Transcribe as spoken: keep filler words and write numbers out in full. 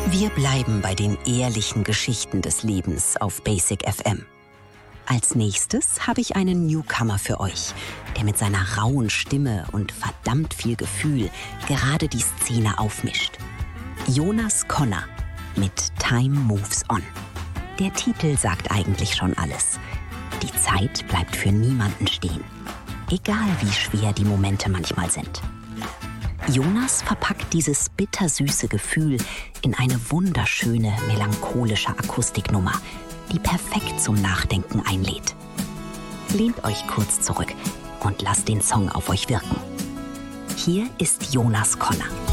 Wir bleiben bei den ehrlichen Geschichten des Lebens auf Basic F M. Als nächstes habe ich einen Newcomer für euch, der mit seiner rauen Stimme und verdammt viel Gefühl gerade die Szene aufmischt. Jonas Conner mit Time Moves On. Der Titel sagt eigentlich schon alles. Die Zeit bleibt für niemanden stehen. Egal wie schwer die Momente manchmal sind. Jonas verpackt dieses bittersüße Gefühl in eine wunderschöne, melancholische Akustiknummer, die perfekt zum Nachdenken einlädt. Lehnt euch kurz zurück und lasst den Song auf euch wirken. Hier ist Jonas Conner.